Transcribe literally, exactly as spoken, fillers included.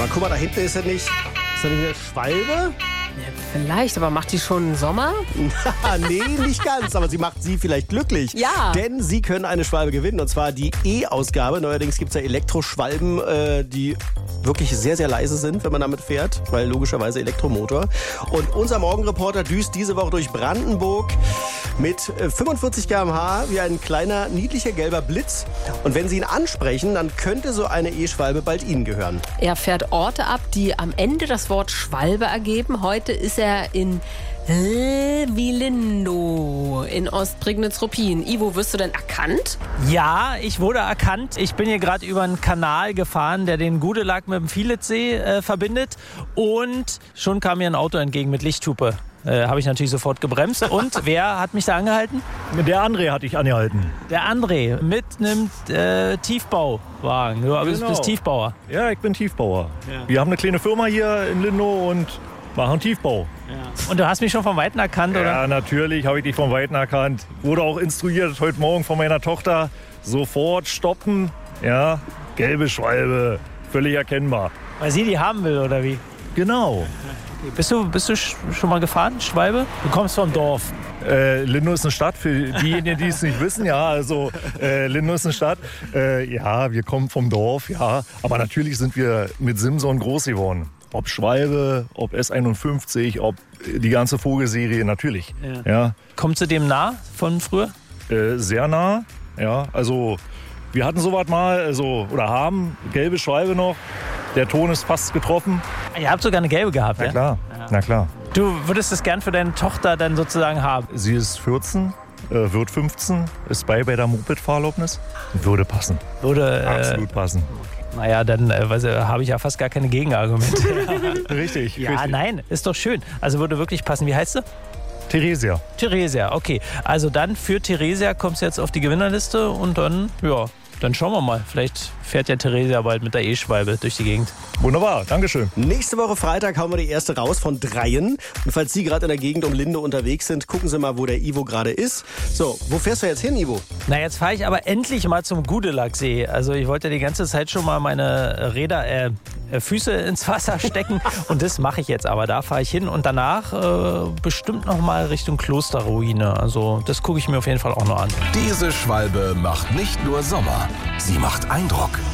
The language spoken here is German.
Aber guck mal, da hinten ist er nicht. Ist da nicht eine Schwalbe? Ja, vielleicht, aber macht die schon Sommer? Nee, nicht ganz, aber sie macht Sie vielleicht glücklich. Ja. Denn Sie können eine Schwalbe gewinnen, und zwar die E-Ausgabe. Neuerdings gibt es ja Elektroschwalben, äh, die wirklich sehr, sehr leise sind, wenn man damit fährt, weil logischerweise Elektromotor. Und unser Morgenreporter düst diese Woche durch Brandenburg mit fünfundvierzig Kilometer pro Stunde wie ein kleiner, niedlicher gelber Blitz. Und wenn Sie ihn ansprechen, dann könnte so eine E-Schwalbe bald Ihnen gehören. Er fährt Orte ab, die am Ende das Wort Schwalbe ergeben. Heute ist er in Willindow in Ostprignitz-Ruppin. Ivo, wirst du denn erkannt? Ja, ich wurde erkannt. Ich bin hier gerade über einen Kanal gefahren, der den Gudelag mit dem Fieletsee äh, verbindet. Und schon kam mir ein Auto entgegen mit Lichthupe. Äh, Habe ich natürlich sofort gebremst. Und wer hat mich da angehalten? Der André hatte ich angehalten. Der André mit einem äh, Tiefbauwagen. Du bist, Genau. bist Tiefbauer. Ja, ich bin Tiefbauer. Ja. Wir haben eine kleine Firma hier in Lindow und machen Tiefbau. Und du hast mich schon von Weitem erkannt, oder? Ja, natürlich habe ich dich von Weitem erkannt. Wurde auch instruiert heute Morgen von meiner Tochter. Sofort stoppen. Ja, gelbe Schwalbe. Völlig erkennbar. Weil sie die haben will, oder wie? Genau. Bist du, bist du sch- schon mal gefahren, Schwalbe? Du kommst vom Dorf. Äh, Lindow ist eine Stadt, für diejenigen, die es nicht wissen. Ja, also äh, Lindow ist eine Stadt. Äh, ja, wir kommen vom Dorf, ja. Aber natürlich sind wir mit Simson groß geworden. Ob Schwalbe, ob S einundfünfzig, ob die ganze Vogelserie, natürlich. Ja. Ja. Kommt zu dem nah von früher? Äh, sehr nah, ja. Also wir hatten sowas mal, also, oder haben, gelbe Schwalbe noch. Der Ton ist fast getroffen. Ihr habt sogar eine gelbe gehabt, Na ja? klar, na klar. Du würdest es gern für deine Tochter dann sozusagen haben? Sie ist vierzehn, äh, wird fünfzehn, ist bei bei der Moped-Fahrerlaubnis. Würde passen, Würde, äh, absolut passen. naja, dann äh, weiß ich, habe ich ja fast gar keine Gegenargumente. Richtig, Ja, richtig. nein, ist doch schön. Also würde wirklich passen. Wie heißt sie? Theresia. Theresia, okay. Also dann für Theresia kommst du jetzt auf die Gewinnerliste und dann, ja, dann schauen wir mal. Vielleicht fährt ja Theresia bald mit der E-Schwalbe durch die Gegend. Wunderbar, Dankeschön. Nächste Woche Freitag hauen wir die erste raus von dreien. Und falls Sie gerade in der Gegend um Lindow unterwegs sind, gucken Sie mal, wo der Ivo gerade ist. So, wo fährst du jetzt hin, Ivo? Na, jetzt fahre ich aber endlich mal zum Gudelagsee. Also ich wollte die ganze Zeit schon mal meine Räder, äh, Füße ins Wasser stecken und das mache ich jetzt. Aber da fahre ich hin und danach äh, bestimmt noch mal Richtung Klosterruine. Also das gucke ich mir auf jeden Fall auch noch an. Diese Schwalbe macht nicht nur Sommer, sie macht Eindruck.